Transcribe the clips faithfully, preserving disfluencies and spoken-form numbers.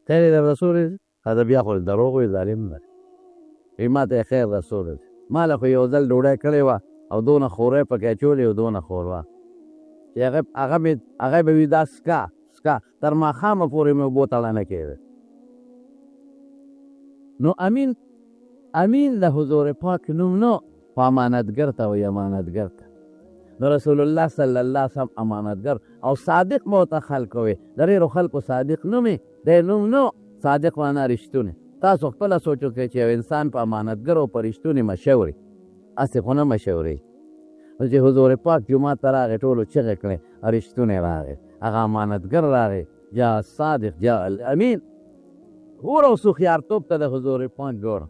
خیر در رسول دی دا بیا خو دروغ وي ظالم دی وایي ما ته یې خیر رسول دی ما له خو یو ځل ډوډۍ کړې وه او دونه خورۍ پکې اچولې او دونه ښوروا چې هغه هغه مې هغه به وي دا سکا سکا تر ماښامه پورې مې اوبو تړه نه کېده نو امین امین د حضور پاک نوم نو خو امانتګر ته وایي امانتګر ته نو رسول الله صلی الله علیه وسلم امانتګر او صادق مو ته خلق وي د ډېرو خلکو صادق نوم یې دی نوم نو صادق معنا رښتونی تاسو خپله سوچ وکړئ چې یو انسان په امانتګر او په رښتوني مشهور وي هسې خو نه مشهور وي نو چې حضور پاک جومات ته راغی ټولو چغې کړې رښتونی راغی هغه امانتګر راغی جا صادق جا الامین ګوره اوس هوښیارتوب ته د حضور پاک ګوره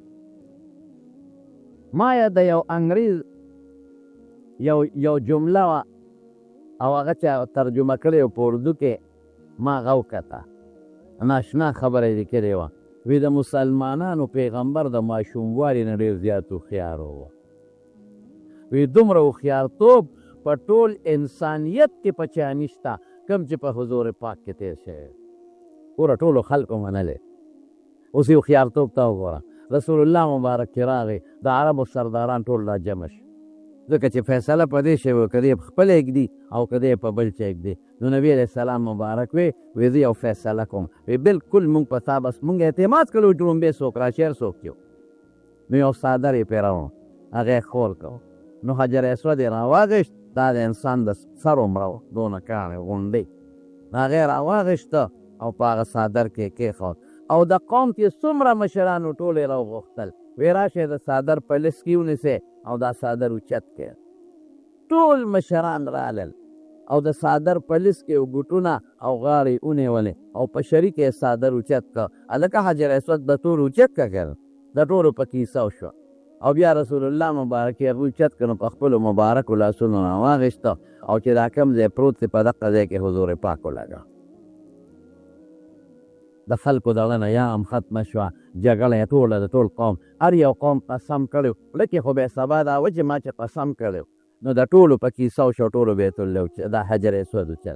ما یا د یو انګریز یو یو جمله وه او هغه چې ترجمه کړې په اردو کې ما هغه وکته ناشنا خبره یې لیکلې وه وی د مسلمانانو پیغمبر د ماشوموالي نه ډېر زیات هوښیار و وی دومره هوښیارتوب په ټول انسانیت کې په چا نشته کوم چې په حضور پاک کې تېر شوی ګوره ټولو خلکو منلی اوس یې هوښیارتوب ته وګوره رسول الله مبارک چې راغی د عربو سرداران ټول را جمع شو ځکه چې فیصله په دې شوې وه که دی په خپله ږدي او که دی په بل چا ږدي نو نبي علیه السلام مبارک وی وی زه یو فیصله کوم وی بالکل مونږ په تا بس مونږ اعتماد کړو ټرومبې څوک راشر څوک یو نو یو څادر یې پیروم هغه یې خور کو نو حجر اسود یې راواغېشت دا د انسان د سر عمره و دونه کاڼې غونډۍ هغه یې راواغېشته او په هغه څادر کې یې کېښود او د قوم کې څومره مشرانو ټول یې راوغوښتل وی راشئ د څادر په لس کې ونیسئ او دا څادر اوچت کړ ټول مشران رالل او د څادر په لس کې ګوټونه او غاړې ونیولې او په شریک یې څادر اوچت کړ هلکه حجر اسود د ټول اوچت کړه که د ټولو په کیسه وشوه او بیا رسول الله مبارک یې اوچت کړ نو په خپلو مبارکو لاسونو راواغېسته او چې دا کوم ځای پروت دی په دقه ځای کې حضور پاک ولګه د خلکو دغه نه یا هم ختمه شوه جګړه یې ټوله د ټول قوم هر یو قوم قسم کړی لکې خو بیا سبا دا و چې ما چې قسم کړی نو د ټولو په کیسه وشو ټولو بیت الله دا حجر اسود اوچت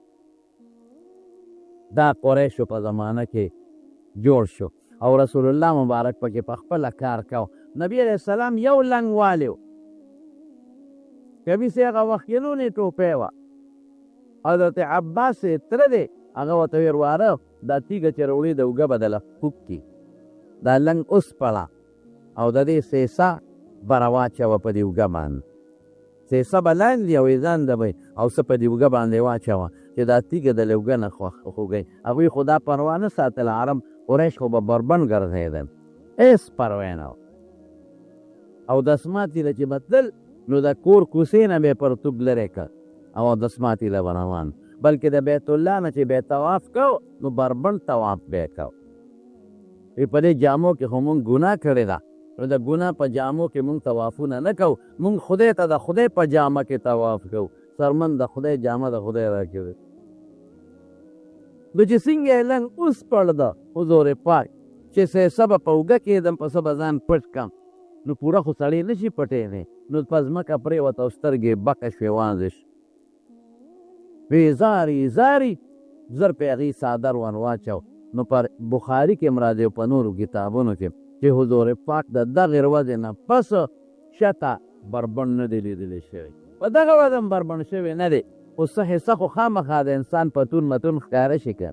دا قریشو په زمانه کې جوړ شو او رسول الله مبارک پکې په خپله کار کو نبی علیه السلام یو لنګ والی و کمیس یې هغه وخت کې لونې ټوپۍ وه حضرت عباس یې تره دی هغه ورته ویل واره دا تیږه چې راوړې ده اوږه به دله خوږ کړي دا لنګ اوس پړه او د دې سیسه به راواچوه په دې اوږه باندې سیسه به لاندې او ځانده به او څه په دې اوږه باندې واچوه چې دا تیږه د له اوږه نه خوږی هغوی خو دا پروا نه ساتله عرب قریش خو به بربند ګرځېدل هېڅ پروا نه او دسماتې له چې به تلل نو د کور کوسې نه به یې پرتوب لرې کړ او دسماتې له به روان بلکې د بیت الله نه چې به طواف کو نو بربند طواف به یې کو په دې جامو کې خو مونږ ګناه کړې ده نو د ګناه په جامو کې مونږ طوافونه نه کوو مونږ خدای ته د خدای په جامه کې طواف کوو سرمن د خدای جامه د خدای راکړې نو چې څنګه یې لنګ اوس پړ ده حضور پاک چې سیسه به په اوږه کېدم په څه به ځان پټ کړم نو پوره خو سړی نه شي پټېدی نو په ځمکه پرېوته او سترګې بکه شوې واضح شي وی زاري زاري زر په هغې څادر ور واچو نو پر بخاري کې هم راځي او په نورو کتابونو کې چې حضور پاک د دغې ورځې نه پس شته بربند نه دی لیدلی شوی په دغه ورځ هم بربند شوی نه دی خو څه حصه خو خامخا د انسان پتون متون ښکاره شي که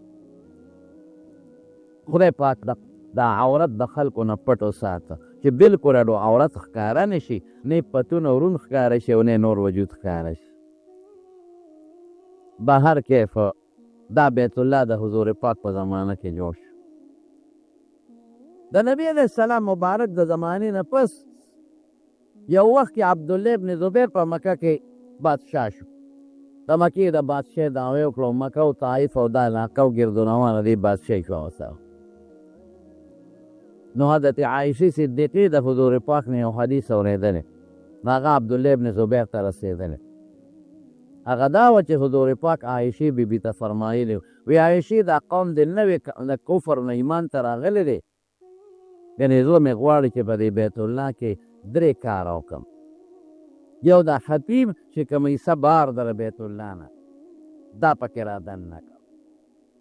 خدای پاک دا عورت د خلکو نه پټ وساته چې بلکل اډو عورت ښکاره نه شي نه پتون ورون ښکاره شي او نه نور وجود ښکاره شي بهر کیف دا بیت الله د حضور پاک په زمانه کې جوړ شو د نبی علیه السلام مبارک د زمانې نه پس یو وخت کې عبدالله ابن زبیر په مکه کې بادشاه شو د مکې د بادشاه دعوی وکړو مکه او طایف او دا علاقه و ګردونوانه دې بادشاهي شوه ورسره نو حضرت عایشې صدیقې د حضور پاک نه یو حدیث اورېدلی نو هغه عبدالله ابن زبیر ته رسېدلی هغه دا وه چې حضور پاک عایشې بیبي ته فرمایلی وی عایشې دا قوم د نوې د کفر نه ایمان ته راغلی دی یعنې زه مې غواړي چې په دې بیت الله کې درې کاره وکړم یو دا خطیب چې کوم عیسه بار در بیت الله نه دا پکې را دننه